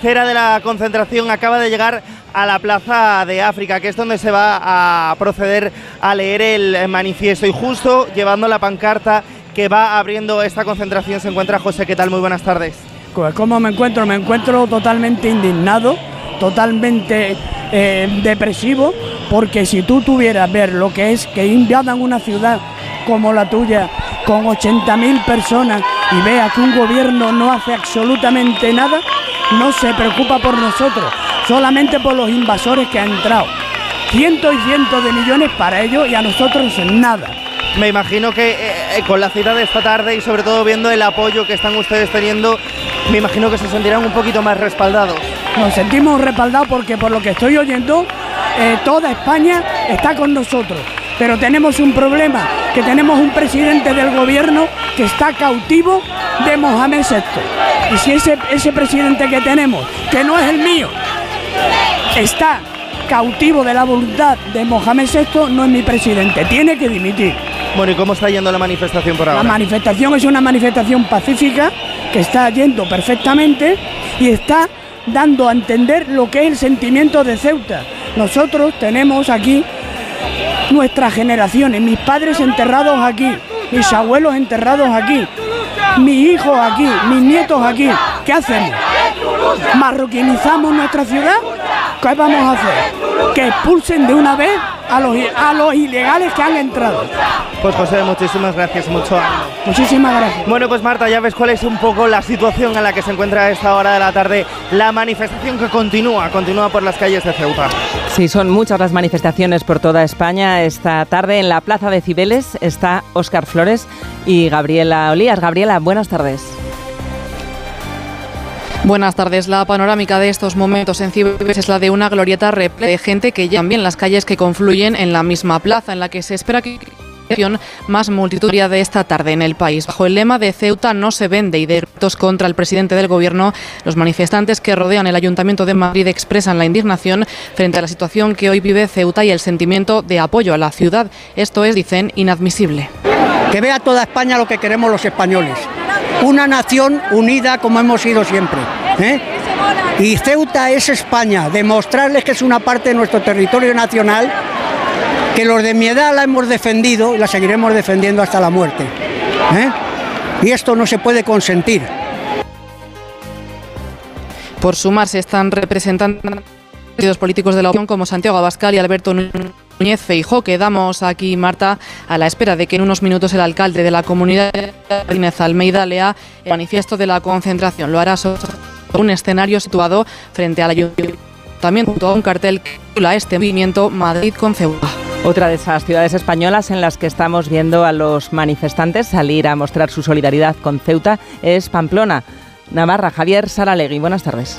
cabecera de la concentración acaba de llegar a la Plaza de África, que es donde se va a proceder a leer el manifiesto, y justo llevando la pancarta que va abriendo esta concentración se encuentra José. ¿Qué tal? Muy buenas tardes. Pues ¿cómo me encuentro? Me encuentro totalmente indignado, totalmente depresivo, porque si tú tuvieras ver lo que es que invadan una ciudad como la tuya, con 80.000 personas, y veas que un gobierno no hace absolutamente nada, no se preocupa por nosotros, solamente por los invasores que han entrado. Cientos y cientos de millones para ellos y a nosotros nada. Me imagino que con la cita de esta tarde y sobre todo viendo el apoyo que están ustedes teniendo, me imagino que se sentirán un poquito más respaldados. Nos sentimos respaldados porque, por lo que estoy oyendo, toda España está con nosotros. Pero tenemos un problema, que tenemos un presidente del gobierno que está cautivo de Mohamed VI. Y si ese presidente que tenemos, que no es el mío, está cautivo de la voluntad de Mohamed VI, no es mi presidente, tiene que dimitir. Bueno, ¿y cómo está yendo la manifestación por ahora? La manifestación es una manifestación pacífica que está yendo perfectamente y está dando a entender lo que es el sentimiento de Ceuta. Nosotros tenemos aquí nuestras generaciones, mis padres enterrados aquí, mis abuelos enterrados aquí, mis hijos aquí, mis nietos aquí. ¿Qué hacemos? ¿Marroquinizamos nuestra ciudad? ¿Qué vamos a hacer? Que expulsen de una vez a los ilegales que han entrado. Pues José, muchísimas gracias, mucho ánimo. Muchísimas gracias. Bueno, pues Marta, ya ves cuál es un poco la situación en la que se encuentra a esta hora de la tarde la manifestación que continúa por las calles de Ceuta. Sí, son muchas las manifestaciones por toda España. Esta tarde en la Plaza de Cibeles está Óscar Flores y Gabriela Olías. Gabriela, buenas tardes. Buenas tardes. La panorámica de estos momentos en Cibeles es la de una glorieta repleta de gente que llegan bien las calles que confluyen en la misma plaza, en la que se espera que más multitudinaria de esta tarde en el país. Bajo el lema de Ceuta no se vende y de gritos contra el presidente del gobierno, los manifestantes que rodean el Ayuntamiento de Madrid expresan la indignación frente a la situación que hoy vive Ceuta y el sentimiento de apoyo a la ciudad. Esto es, dicen, inadmisible. Que vea toda España lo que queremos los españoles. Una nación unida como hemos sido siempre. Y Ceuta es España. Demostrarles que es una parte de nuestro territorio nacional, que los de mi edad la hemos defendido y la seguiremos defendiendo hasta la muerte. Y esto no se puede consentir. Por sumarse están representantes políticos de la oposición como Santiago Abascal y Alberto Núñez Feijóo. Quedamos aquí, Marta, a la espera de que en unos minutos el alcalde de la comunidad, Inés Almeida, lea el manifiesto de la concentración. Lo hará sobre un escenario situado frente al ayuntamiento, junto a un cartel que titula este movimiento Madrid con Ceuta. Otra de esas ciudades españolas en las que estamos viendo a los manifestantes salir a mostrar su solidaridad con Ceuta es Pamplona, Navarra. Javier Saralegui, buenas tardes.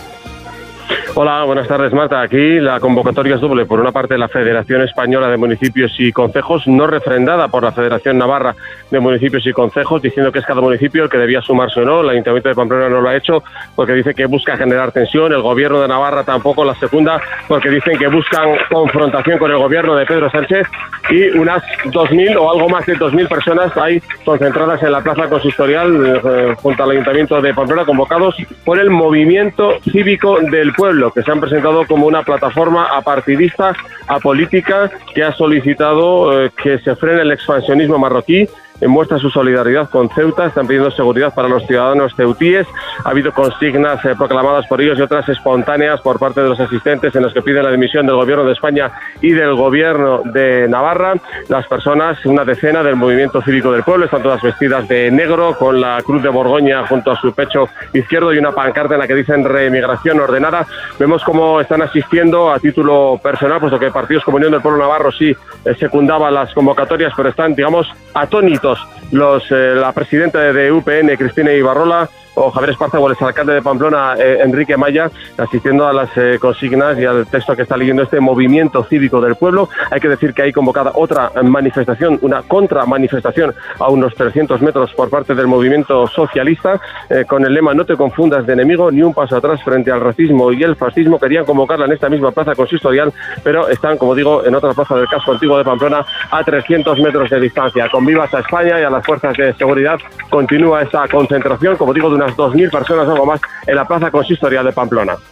Hola, buenas tardes, Marta. Aquí la convocatoria es doble. Por una parte, la Federación Española de Municipios y Concejos, no refrendada por la Federación Navarra de Municipios y Concejos, diciendo que es cada municipio el que debía sumarse o no. El Ayuntamiento de Pamplona no lo ha hecho porque dice que busca generar tensión. El Gobierno de Navarra tampoco. La segunda, porque dicen que buscan confrontación con el Gobierno de Pedro Sánchez, y unas 2.000 o algo más de 2.000 personas hay concentradas en la Plaza Consistorial junto al Ayuntamiento de Pamplona, convocados por el Movimiento Cívico del Pueblo, que se han presentado como una plataforma apartidista, apolítica, que ha solicitado que se frene el expansionismo marroquí. Muestra su solidaridad con Ceuta, están pidiendo seguridad para los ciudadanos ceutíes. Ha habido consignas proclamadas por ellos y otras espontáneas por parte de los asistentes en los que piden la dimisión del Gobierno de España y del Gobierno de Navarra. Las personas, una decena del Movimiento Cívico del Pueblo, están todas vestidas de negro, con la Cruz de Borgoña junto a su pecho izquierdo y una pancarta en la que dicen reemigración ordenada. Vemos cómo están asistiendo a título personal, puesto que partidos como Unión del Pueblo Navarro sí secundaba las convocatorias, pero están, digamos, atónitos la presidenta de UPN, Cristina Ibarrola, o Javier Esparza, o el alcalde de Pamplona, Enrique Maya, asistiendo a las consignas y al texto que está leyendo este Movimiento Cívico del Pueblo. Hay que decir que hay convocada otra manifestación, una contramanifestación a unos 300 metros por parte del Movimiento Socialista, con el lema "No te confundas de enemigo, ni un paso atrás frente al racismo y el fascismo". Querían convocarla en esta misma plaza consistorial, pero están, como digo, en otra plaza del casco antiguo de Pamplona, a 300 metros de distancia. Con vivas a España y a las fuerzas de seguridad continúa esta concentración, como digo, de unas 2.000 personas, algo más, en la plaza consistorial de Pamplona.